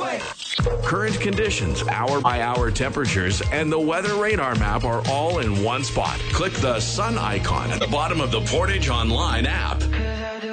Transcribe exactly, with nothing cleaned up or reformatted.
way. Current conditions, hour by hour temperatures, and the weather radar map are all in one spot. Click the sun icon at the bottom of the Portage Online app.